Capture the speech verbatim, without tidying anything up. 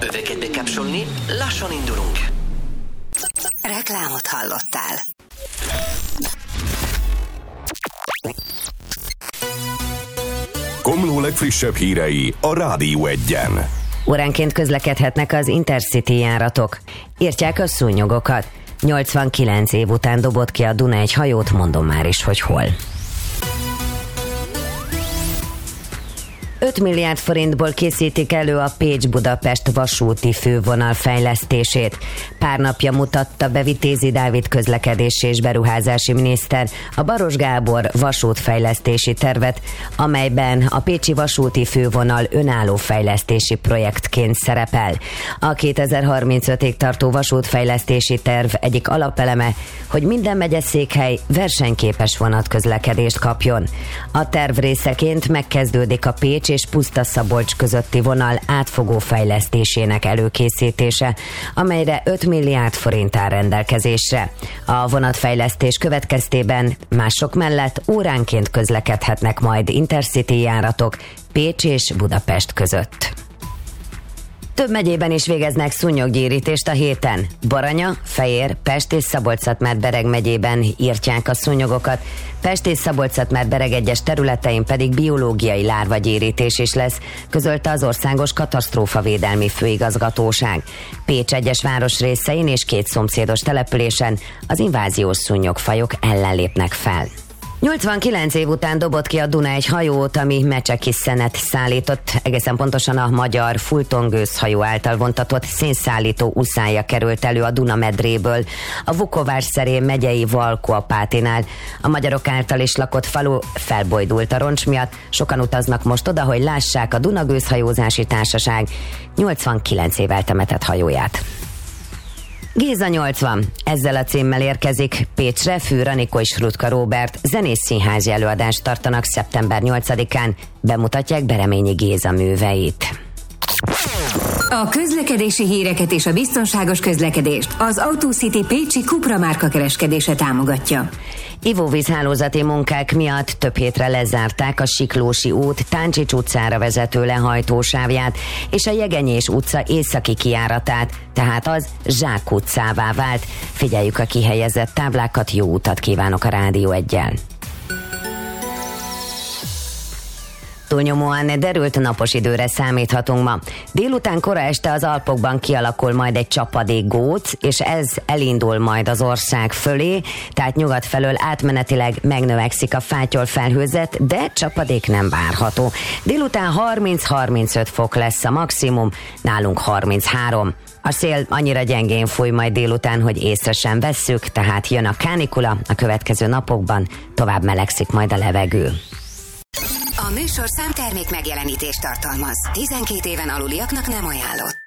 Öveket bekapcsolni, lassan indulunk. Reklámot hallottál. Komló legfrissebb hírei a Rádió Egyen. Óránként közlekedhetnek az Intercity járatok. Írtják a szúnyogokat. nyolcvankilenc év után dobott ki a Duna egy hajót, mondom már is, hogy hol. öt milliárd forintból készítik elő a Pécs-Budapest vasúti fővonal fejlesztését. Pár napja mutatta be Vitézi Dávid közlekedési és beruházási miniszter a Baros Gábor vasútfejlesztési tervet, amelyben a pécsi vasúti fővonal önálló fejlesztési projektként szerepel. A kétezer-harmincötig tartó vasútfejlesztési terv egyik alapeleme, hogy minden megyeszékhely versenyképes vonatközlekedést kapjon. A terv részeként megkezdődik a Pécs és Puszta-Szabolcs közötti vonal átfogó fejlesztésének előkészítése, amelyre öt milliárd forint áll rendelkezésre. A vonatfejlesztés következtében mások mellett óránként közlekedhetnek majd Intercity járatok Pécs és Budapest között. Több megyében is végeznek szúnyoggyérítést a héten. Baranya, Fejér, Pest és Szabolcs-Szatmár-Bereg megyében írtják a szúnyogokat, Pest és Szabolcs-Szatmár-Bereg egyes területein pedig biológiai lárvagyérítés is lesz, közölte az Országos Katasztrófavédelmi Főigazgatóság. Pécs egyes városrészein és két szomszédos településen az inváziós szúnyogfajok ellen lépnek fel. nyolcvankilenc év után dobott ki a Duna egy hajót, ami mecsekisszenet szállított, egészen pontosan a magyar Fulton gőzhajó által vontatott szénszállító uszája került elő a Duna medréből, a Vukovár-Szerém megyei Valkóapátinál. A magyarok által is lakott falu felbojdult a roncs miatt, sokan utaznak most oda, hogy lássák a Duna Gőzhajózási Társaság nyolcvankilenc év temetett hajóját. Géza nyolcvan. Ezzel a címmel érkezik Pécsre. Fűr Anikó és Rutka Róbert zenész színházi előadást tartanak szeptember nyolcadikán. Bemutatják Bereményi Géza műveit. A közlekedési híreket és a biztonságos közlekedést az AutoCity Pécsi Cupra márka kereskedése támogatja. Ivóvízhálózati munkák miatt több hétre lezárták a Siklósi út Táncsics utcára vezető lehajtósávját és a Jegenyés utca északi kijáratát, tehát az Zsák utcává vált. Figyeljük a kihelyezett táblákat, jó utat kívánok a Rádió Eggyel. Túlnyomóan derült napos időre számíthatunk ma. Délután kora este az Alpokban kialakul majd egy csapadékgóc, és ez elindul majd az ország fölé, tehát nyugat felől átmenetileg megnövekszik a fátyol felhőzet, de csapadék nem várható. Délután harminc-harmincöt fok lesz a maximum, nálunk harminchárom. A szél annyira gyengén fúj majd délután, hogy észre sem vesszük, tehát jön a kánikula, a következő napokban tovább melegszik majd a levegő. A műsor számtermék megjelenítést tartalmaz. tizenkét éven aluliaknak nem ajánlott.